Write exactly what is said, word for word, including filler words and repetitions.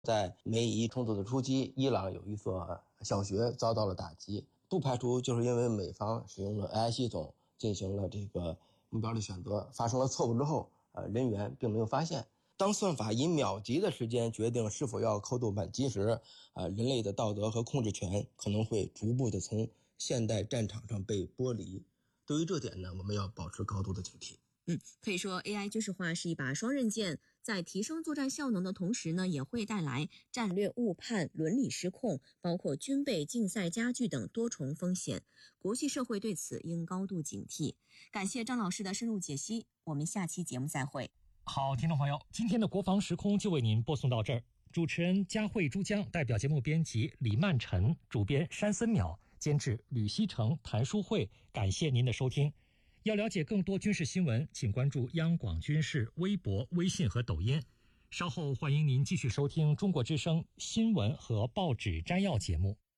在美伊冲突的初期，伊朗有一所小学遭到了打击，不排除就是因为美方使用了 A I 系统进行了这个目标的选择，发生了错误之后，呃，人员并没有发现。当算法以秒级的时间决定是否要扣动扳机时，呃，人类的道德和控制权可能会逐步的从现代战场上被剥离。对于这点呢，我们要保持高度的警惕。 嗯，可以说 A I 军事化是一把双刃剑，在提升作战效能的同时呢，也会带来战略误判、伦理失控，包括军备竞赛加剧等多重风险。国际社会对此应高度警惕。感谢张老师的深入解析，我们下期节目再会。 好，听众朋友，今天的国防时空就为您播送到这儿。主持人佳慧珠江，代表节目编辑李曼晨，主编山森淼，监制吕希成、谭淑慧，感谢您的收听。要了解更多军事新闻，请关注央广军事微博、微信和抖音。稍后欢迎您继续收听中国之声新闻和报纸摘要节目。